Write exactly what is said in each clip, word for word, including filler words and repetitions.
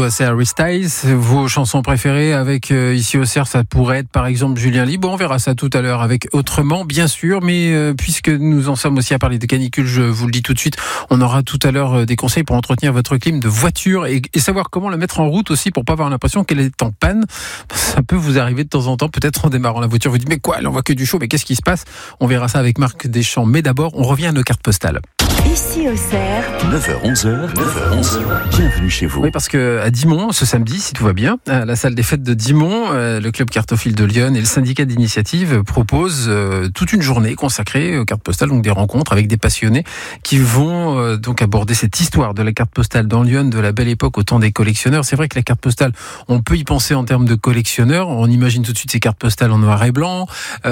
c'est Harry Styles. Vos chansons préférées avec euh, ici au Cerf, ça pourrait être par exemple Julien Lie. Bon, on verra ça tout à l'heure avec Autrement, bien sûr. Mais euh, puisque nous en sommes aussi à parler de canicule, je vous le dis tout de suite, on aura tout à l'heure euh, des conseils pour entretenir votre clim de voiture et, et savoir comment la mettre en route aussi pour pas avoir l'impression qu'elle est en panne. Ça peut vous arriver de temps en temps, peut-être en démarrant la voiture, vous dites mais quoi, elle envoie que du chaud, mais qu'est-ce qui se passe? On verra ça avec Marc Deschamps. Mais d'abord, on revient à nos cartes postales. Ici au Cerf, neuf heures onze, neuf heures onze, bienvenue chez vous. Oui, parce que à Dixmont, ce samedi, si tout va bien, à la salle des fêtes de Dixmont, euh, le club cartophile de Lyon et le syndicat d'initiative proposent euh, toute une journée consacrée aux cartes postales, donc des rencontres avec des passionnés qui vont euh, donc aborder cette histoire de la carte postale dans Lyon, de la belle époque au temps des collectionneurs. C'est vrai que la carte postale, on peut y penser en termes de collectionneurs. On imagine tout de suite ces cartes postales en noir et blanc,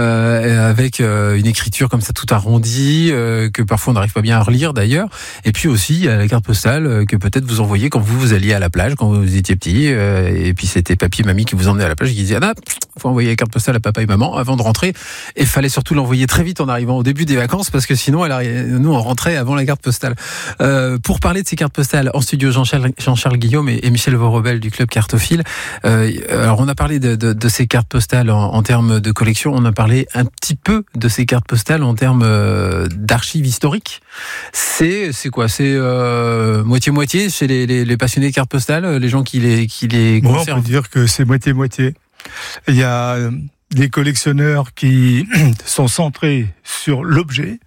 euh, avec euh, une écriture comme ça tout arrondie, euh, que parfois on n'arrive pas bien à relire d'ailleurs. Et puis aussi, il y a la carte postale que peut-être vous envoyez quand vous, vous alliez à la plage, quand vous étiez petit, euh, et puis c'était papy et mamie qui vous emmenaient à la plage, qui disaient ah, faut envoyer la carte postale à papa et maman avant de rentrer. Et fallait surtout l'envoyer très vite en arrivant au début des vacances, parce que sinon, elle arrivait, nous, on rentrait avant la carte postale. Euh, pour parler de ces cartes postales, en studio, Jean-Charles, Jean-Charles Guillaume et, et Michel Vorobel du club cartophile. Euh, alors, on a parlé de, de, de ces cartes postales en, en termes de collection. On a parlé un petit peu de ces cartes postales en termes euh, d'archives historiques. C'est, c'est quoi? C'est euh, moitié-moitié chez les, les, les passionnés de cartes postales, les gens qui les, qui les bon, conservent? On peut dire que c'est moitié-moitié. Il y a des collectionneurs qui sont centrés sur l'objet,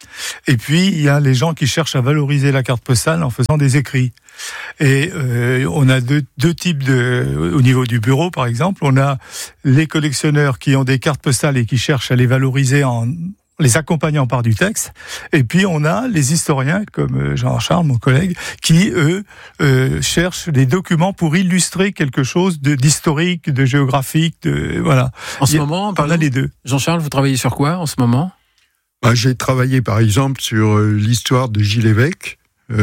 et puis il y a les gens qui cherchent à valoriser la carte postale en faisant des écrits. Et euh, on a deux, deux types de, au niveau du bureau par exemple, on a les collectionneurs qui ont des cartes postales et qui cherchent à les valoriser en les accompagnant par du texte, et puis on a les historiens comme Jean-Charles, mon collègue, qui eux euh, cherchent des documents pour illustrer quelque chose de d'historique, de géographique, de voilà. En ce Il, moment, on a les deux. Jean-Charles, vous travaillez sur quoi en ce moment? Bah, j'ai travaillé par exemple sur euh, l'histoire de Gilles-Évêque,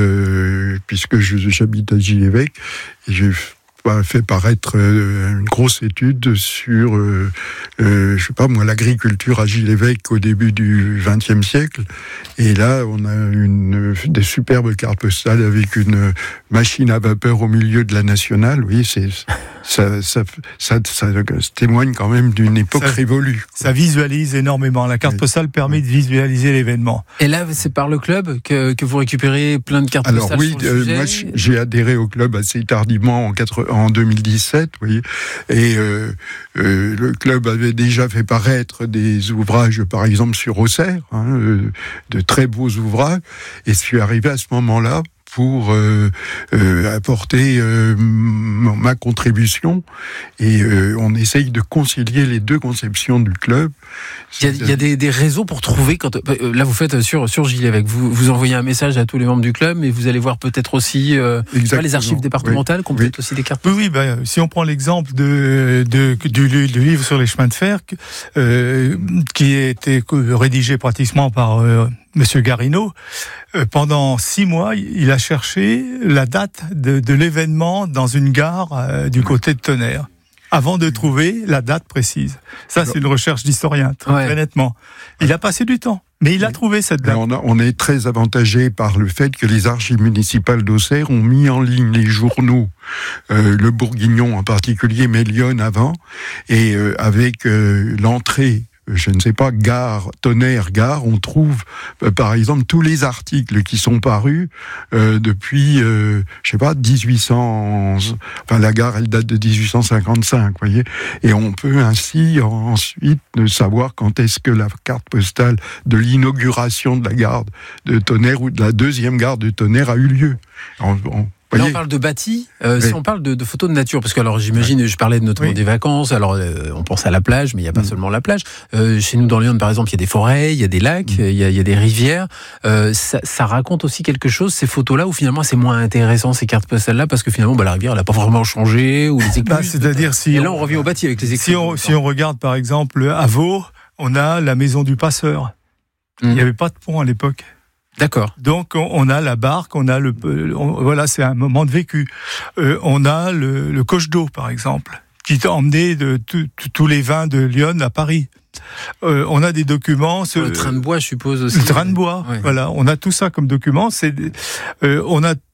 euh, puisque je, j'habite à Gilles-Évêque, et j'ai fait paraître une grosse étude sur, euh, euh, je sais pas moi, l'agriculture à Gilles-Évêque au début du vingtième siècle. Et là, on a une, des superbes cartes postales avec une machine à vapeur au milieu de la nationale. Oui, c'est ça, ça, ça, ça, ça témoigne quand même d'une époque ça, révolue. Ça visualise énormément. La carte postale permet de visualiser l'événement. Et là, c'est par le club que, que vous récupérez plein de cartes Alors, postales oui, sur le euh, sujet. moi j'ai adhéré au club assez tardivement en, quatre, en deux mille dix-sept, vous voyez, et euh, euh, le club avait déjà fait paraître des ouvrages, par exemple sur Auxerre, hein, euh, de très beaux ouvrages, et je suis arrivé à ce moment-là pour euh, euh, apporter euh, ma contribution, et euh, on essaye de concilier les deux conceptions du club. Il y a, il y a des, des réseaux pour trouver, quand, là vous faites sur, sur Gilles-Évêque, vous, vous envoyez un message à tous les membres du club, mais vous allez voir peut-être aussi euh, pas, les archives départementales, oui, qui ont peut-être oui. aussi des cartes. Oui, oui bah, si on prend l'exemple de, de, du, du livre sur les chemins de fer, euh, qui a été rédigé pratiquement par euh, Monsieur Garino, euh, pendant six mois, il a cherché la date de, de l'événement dans une gare euh, du côté de Tonnerre, avant de trouver la date précise. Ça, c'est une recherche d'historien, très, ouais. très nettement. Il a passé du temps, mais il a trouvé cette date. On, a, on est très avantagé par le fait que les archives municipales d'Auxerre ont mis en ligne les journaux, euh, le Bourguignon en particulier, mais Lyon avant, et euh, avec euh, l'entrée, je ne sais pas, gare, Tonnerre, gare, on trouve euh, par exemple tous les articles qui sont parus euh, depuis, euh, je sais pas, dix-huit cents, enfin la gare elle date de dix-huit cent cinquante-cinq, vous voyez, et on peut ainsi ensuite savoir quand est-ce que la carte postale de l'inauguration de la gare de Tonnerre ou de la deuxième gare de Tonnerre a eu lieu. On, on, Là, on parle de bâti, euh, oui. si on parle de, de photos de nature, parce que alors j'imagine, oui. je parlais de notamment oui. des vacances, alors euh, on pense à la plage, mais il n'y a pas mmh. seulement la plage. Euh, chez nous dans Lyon, par exemple, il y a des forêts, il y a des lacs, il mmh. y, y a des rivières. Euh, ça, ça raconte aussi quelque chose, ces photos-là, où finalement c'est moins intéressant, ces cartes postales-là, parce que finalement bah, la rivière, elle n'a pas vraiment changé, ou les écluses. Bah, c'est-à-dire si Et on, là, on revient au bâti avec les écluses. Si on, si on regarde par exemple à Vaud, on a la maison du passeur. Mmh. Il n'y avait pas de pont à l'époque. D'accord. Donc on a la barque, on a le, on, voilà, c'est un moment de vécu. Euh, on a le, le coche d'eau par exemple, qui t'a emmené de tous les vins de Lyon à Paris. Euh, on a des documents. Le train de bois, je suppose aussi. Le train de bois, ouais. Voilà. On a tout ça comme documents. C'est, euh, on a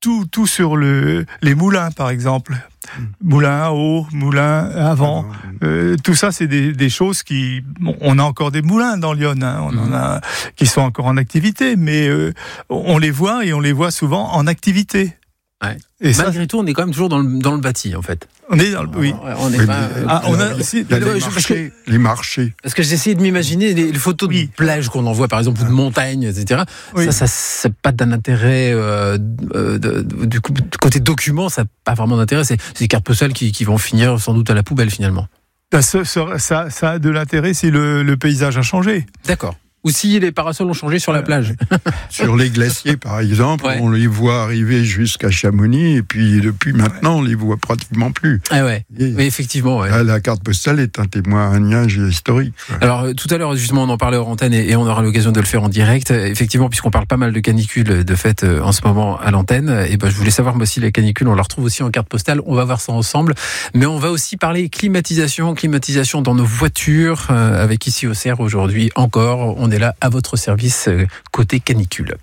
tout, tout sur le, les moulins, par exemple. Mmh. Moulin à eau, moulin à vent. Ah, euh, tout ça, c'est des, des choses qui... Bon, on a encore des moulins dans Lyon, hein, on mmh. en a qui sont encore en activité, mais euh, on les voit et on les voit souvent en activité. Ouais. Et malgré ça, tout, on est quand même toujours dans le, dans le bâti, en fait. On est dans le... Oui. On est oui, pas... mais, ah, on a alors, aussi... Les, les, marchés, que, les marchés. Parce que j'essayais de m'imaginer les, les photos oui. de plage qu'on envoie, par exemple, ou de montagne, et cetera. Oui. Ça, ça c'est pas d'un intérêt... Euh, de, de, de, du, coup, du côté document, ça n'a pas vraiment d'intérêt. C'est, c'est des cartes postales qui, qui vont finir sans doute à la poubelle, finalement. Ça, ça, ça a de l'intérêt si le, le paysage a changé. D'accord. Ou si les parasols ont changé sur la plage. Sur les glaciers, par exemple, ouais. on les voit arriver jusqu'à Chamonix, et puis depuis maintenant, on les voit pratiquement plus. Ah ouais, mais effectivement. Ouais. La, la carte postale est un témoignage historique. Ouais. Alors, tout à l'heure, justement, on en parlait hors antenne, et, et on aura l'occasion de le faire en direct. Effectivement, puisqu'on parle pas mal de canicule, de fait, en ce moment, à l'antenne, et ben, je voulais savoir, moi aussi, la canicule, on la retrouve aussi en carte postale. On va voir ça ensemble. Mais on va aussi parler climatisation, climatisation dans nos voitures, euh, avec ici au C E R aujourd'hui encore. On est là à votre service côté canicule.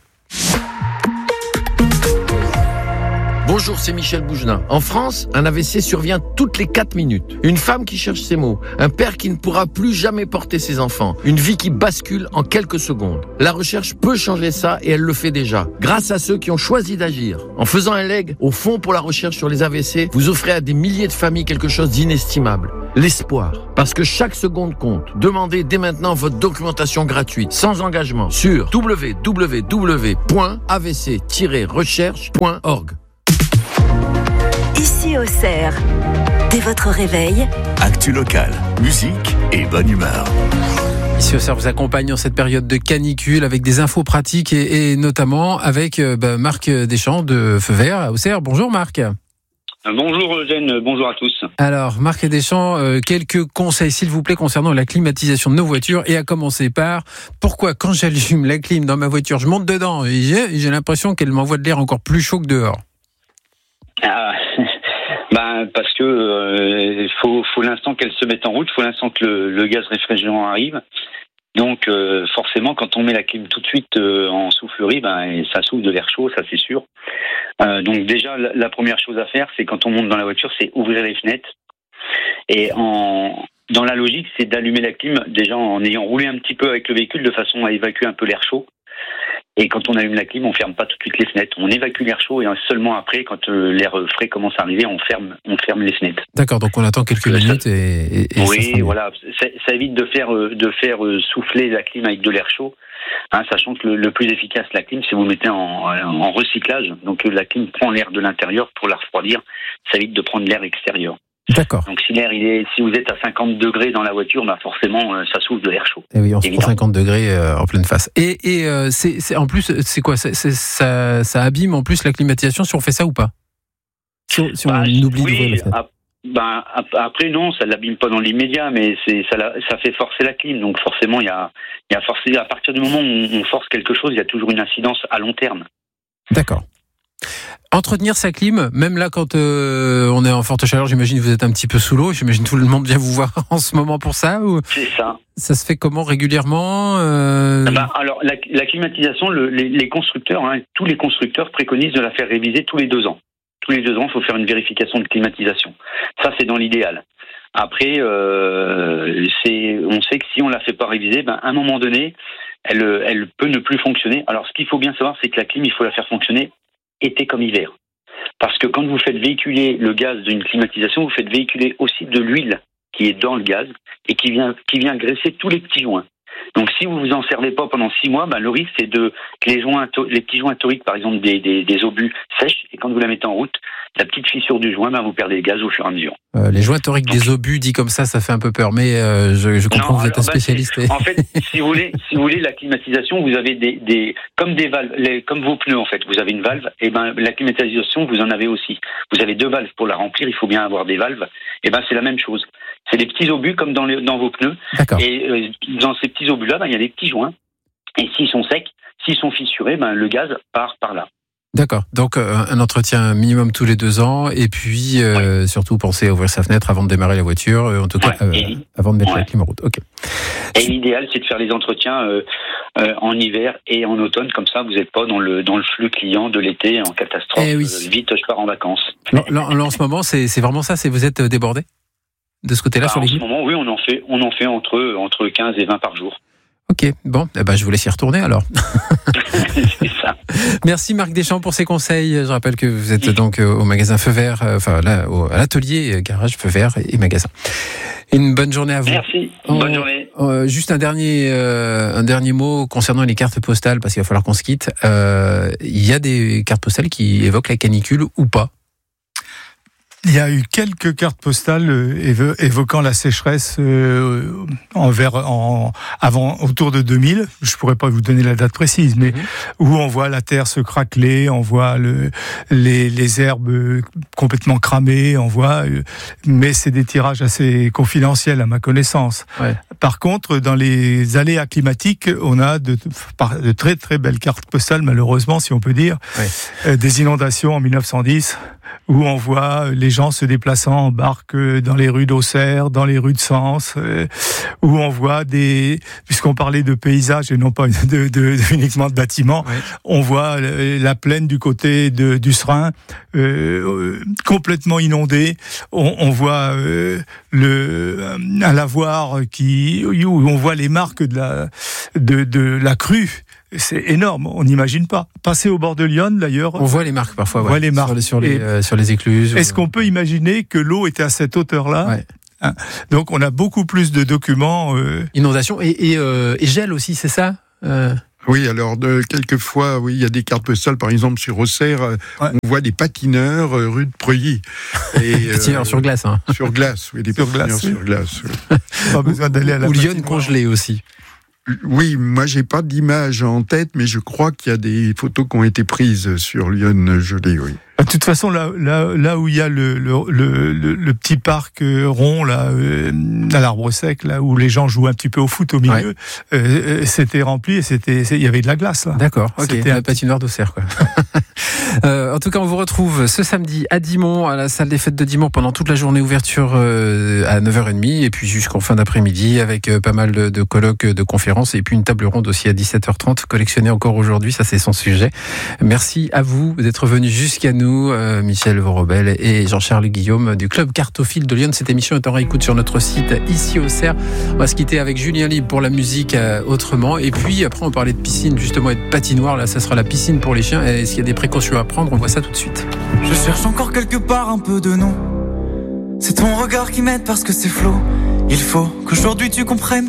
Bonjour, c'est Michel Bougelin. En France, un A V C survient toutes les quatre minutes. Une femme qui cherche ses mots, un père qui ne pourra plus jamais porter ses enfants, une vie qui bascule en quelques secondes. La recherche peut changer ça et elle le fait déjà, grâce à ceux qui ont choisi d'agir. En faisant un leg au Fonds pour la recherche sur les A V C, vous offrez à des milliers de familles quelque chose d'inestimable. L'espoir. Parce que chaque seconde compte. Demandez dès maintenant votre documentation gratuite, sans engagement, sur w w w point a v c tiret recherche point org. Ici au C E R, dès votre réveil, actu locale, musique et bonne humeur. Ici au C E R vous accompagne en cette période de canicule avec des infos pratiques et, et notamment avec euh, bah, Marc Deschamps de Feu Vert au C E R. Bonjour Marc. Bonjour Eugène, bonjour à tous. Alors Marc Deschamps, euh, quelques conseils s'il vous plaît concernant la climatisation de nos voitures et à commencer par pourquoi quand j'allume la clim dans ma voiture je monte dedans et j'ai, j'ai l'impression qu'elle m'envoie de l'air encore plus chaud que dehors. Ah, ben parce que euh, faut, faut l'instant qu'elle se mette en route, faut l'instant que le, le gaz réfrigérant arrive. Donc euh, forcément, quand on met la clim tout de suite euh, en soufflerie, ben ça souffle de l'air chaud, ça c'est sûr. Euh, donc déjà, la, la première chose à faire, c'est quand on monte dans la voiture, c'est ouvrir les fenêtres. Et en dans la logique, c'est d'allumer la clim déjà en ayant roulé un petit peu avec le véhicule de façon à évacuer un peu l'air chaud. Et quand on allume la clim, on ferme pas tout de suite les fenêtres. On évacue l'air chaud et seulement après, quand euh, l'air frais commence à arriver, on ferme, on ferme les fenêtres. D'accord, donc on attend quelques ça, minutes et, et, et oui, ça voilà, ça, ça évite de faire de faire souffler la clim avec de l'air chaud. Hein, sachant que le, le plus efficace la clim, c'est vous mettez en, en recyclage. Donc la clim prend l'air de l'intérieur pour la refroidir. Ça évite de prendre l'air extérieur. D'accord. Donc si l'air, il est, si vous êtes à cinquante degrés dans la voiture, bah forcément, euh, ça souffle de l'air chaud. Et oui, on se prend cinquante degrés euh, en pleine face. Et, et euh, c'est, c'est en plus, c'est quoi c'est, c'est, ça, ça abîme en plus la climatisation si on fait ça ou pas? Si, on, si on bah, oublie oui, d'ouvrir la fenêtre. ap- bah, ap- après non, ça l'abîme pas dans l'immédiat, mais c'est ça, la, ça fait forcer la clim. Donc forcément, il y a, il y a forcé à partir du moment où on, on force quelque chose, il y a toujours une incidence à long terme. D'accord. Entretenir sa clim, même là quand euh, on est en forte chaleur, j'imagine que vous êtes un petit peu sous l'eau, j'imagine tout le monde vient vous voir en ce moment pour ça ou... C'est ça. Ça se fait comment régulièrement euh... ah bah, alors la, la climatisation, le, les, les constructeurs, hein, tous les constructeurs préconisent de la faire réviser tous les deux ans. Tous les deux ans, il faut faire une vérification de climatisation. Ça, c'est dans l'idéal. Après, euh, c'est, on sait que si on la fait pas réviser, ben, à un moment donné, elle, elle peut ne plus fonctionner. Alors, ce qu'il faut bien savoir, c'est que la clim, il faut la faire fonctionner été comme hiver. Parce que quand vous faites véhiculer le gaz d'une climatisation, vous faites véhiculer aussi de l'huile qui est dans le gaz et qui vient, qui vient graisser tous les petits joints. Donc si vous vous en servez pas pendant six mois, ben, le risque c'est de que les joints, les petits joints toriques, par exemple des, des, des obus sèchent, et quand vous la mettez en route, la petite fissure du joint, ben, vous perdez le gaz au fur et à mesure. Euh, les joints toriques Donc, des obus, dit comme ça, ça fait un peu peur, mais euh, je, je comprends que vous êtes un spécialiste. Ben, en fait, si vous voulez, si vous voulez, la climatisation, vous avez des, des comme des valves, les, comme vos pneus en fait, vous avez une valve, et ben la climatisation, vous en avez aussi. Vous avez deux valves pour la remplir, il faut bien avoir des valves. Et ben c'est la même chose. C'est des petits obus comme dans, les, dans vos pneus. D'accord. Et euh, dans ces petits obus-là, ben, il y a des petits joints. Et s'ils sont secs, s'ils sont fissurés, ben, le gaz part par là. D'accord. Donc euh, un entretien minimum tous les deux ans, et puis euh, ouais. surtout penser à ouvrir sa fenêtre avant de démarrer la voiture, euh, en tout cas ouais. euh, avant de mettre ouais. la clim en route. Ok. Et l'idéal, c'est de faire les entretiens euh, euh, en hiver et en automne, comme ça, vous n'êtes pas dans le dans le flux client de l'été en catastrophe. Eh oui. euh, vite, je pars en vacances. Là, là, là en ce moment, c'est c'est vraiment ça. C'est vous êtes débordé de ce côté-là bah, sur l'équipe. En ce moment, oui, on en fait on en fait entre entre quinze et vingt par jour. Ok, bon, eh ben, je vous laisse y retourner alors. C'est ça. Merci Marc Deschamps pour ces conseils. Je rappelle que vous êtes donc au magasin Feu Vert, enfin là, au, à l'atelier garage Feu Vert et magasin. Une bonne journée à vous. Merci. On, bonne journée. Euh, juste un dernier, euh, un dernier mot concernant les cartes postales, parce qu'il va falloir qu'on se quitte. Euh, il y a des cartes postales qui évoquent la canicule ou pas? Il y a eu quelques cartes postales euh, évoquant la sécheresse euh, en vers, en, avant, autour de deux mille. Je pourrais pas vous donner la date précise, mais mmh. où on voit la terre se craqueler, on voit le, les, les herbes complètement cramées, on voit. Euh, mais c'est des tirages assez confidentiels à ma connaissance. Ouais. Par contre, dans les aléas climatiques, on a de, de très très belles cartes postales, malheureusement, si on peut dire, ouais. euh, des inondations en mille neuf cent dix. Où on voit les gens se déplaçant en barque dans les rues d'Auxerre, dans les rues de Sens, euh, où on voit des, puisqu'on parlait de paysages et non pas de, de, de uniquement de bâtiments, oui. on voit la plaine du côté de, du Serein euh, complètement inondée. On, on voit euh, le un lavoir qui, où on voit les marques de la de, de la crue. C'est énorme, on n'imagine pas. Passer au bord de Lyon, d'ailleurs... On voit les marques parfois, on ouais, voit les marques. Sur les, sur les, euh, sur les écluses. Est-ce ou... qu'on peut imaginer que l'eau était à cette hauteur-là? Ouais. Hein. Donc on a beaucoup plus de documents... Euh... Inondation et, et, euh, et gel aussi, c'est ça euh... Oui, alors de, quelquefois, oui, il y a des cartes postales, par exemple sur Auxerre, ouais. on voit des patineurs euh, rue de Preuilly. Patineurs euh, sur glace, hein. Sur glace, oui, des sur patineurs glace, sur oui. glace. Oui. Pas besoin d'aller à la Ou Lyon congelé aussi. Oui, moi j'ai pas d'image en tête, mais je crois qu'il y a des photos qui ont été prises sur Lyon gelé, oui. De toute façon, là, là, là où il y a le, le, le, le petit parc rond, là, euh, à l'Arbre Sec, là où les gens jouent un petit peu au foot au milieu, ouais. euh, c'était rempli et c'était, il y avait de la glace. Là. D'accord, ok, c'était un patinoire d'Auxerre, quoi. euh, en tout cas, on vous retrouve ce samedi à Dixmont, à la salle des fêtes de Dixmont, pendant toute la journée, ouverture euh, à neuf heures trente, et puis jusqu'en fin d'après-midi, avec euh, pas mal de, de colloques, de conférences, et puis une table ronde aussi à dix-sept heures trente, collectionnée encore aujourd'hui, ça c'est son sujet. Merci à vous d'être venus jusqu'à nous. Euh, Michel Vorobel et Jean-Charles Guillaume du Club Cartophile de Lyon. Cette émission est en réécoute sur notre site ici au Cerf. On va se quitter avec Julien Libre pour la musique euh, autrement. Et puis après, on parlait de piscine justement et de patinoire. Là, ça sera la piscine pour les chiens. Est-ce qu'il y a des précautions à prendre? On voit ça tout de suite. Je cherche encore quelque part un peu de nom. C'est ton regard qui m'aide parce que c'est flot. Il faut qu'aujourd'hui tu comprennes